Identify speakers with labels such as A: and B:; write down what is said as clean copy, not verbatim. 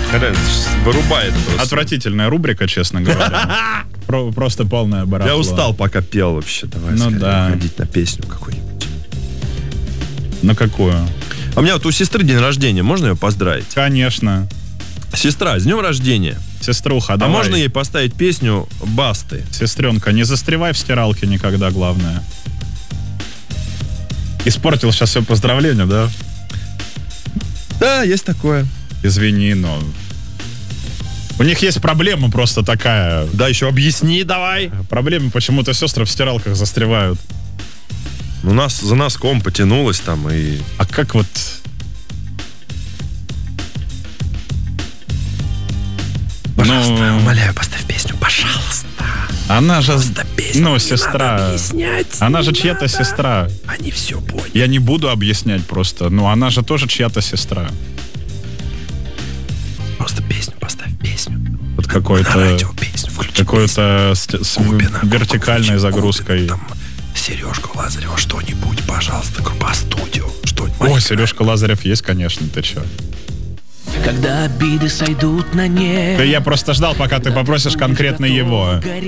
A: Вырубает просто.
B: Отвратительная рубрика, честно говоря. Просто полная барахло.
A: Я устал, пока пел вообще. Давай уходить на песню какую-нибудь.
B: На какую?
A: А у меня вот у сестры день рождения. Можно ее поздравить?
B: Конечно.
A: Сестра, с днем рождения.
B: Сеструха, давай.
A: А можно ей поставить песню Басты?
B: Сестренка, не застревай в стиралке никогда, главное. Испортил сейчас все поздравления, да?
A: Да, есть такое.
B: Извини, но... У них есть проблема просто такая.
A: Да, еще объясни давай.
B: Проблема, почему-то сестры в стиралках застревают.
A: У нас за носком потянулось там и...
B: А как вот...
A: Пожалуйста, умоляю, поставь песню, пожалуйста.
B: Она же...
A: Песню,
B: ну, сестра. Она же чья-то сестра.
A: Они все поняли.
B: Я не буду объяснять просто. Ну, она же тоже чья-то сестра.
A: Просто песню поставь, песню.
B: Вот какой-то...
A: На радио песню включи.
B: Какой-то с вертикальной загрузкой.
A: Там Сережку Лазарева что-нибудь, пожалуйста, группа «Студио».
B: Ой, Сережка Лазарев есть, конечно, ты чё?
C: Когда обиды сойдут на нет.
B: Да я просто ждал, пока ты попросишь конкретно его.